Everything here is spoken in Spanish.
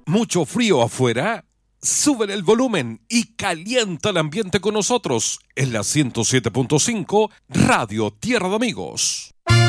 ¿Mucho frío afuera? Sube el volumen y calienta el ambiente con nosotros en la 107.5 Radio Tierra de Amigos.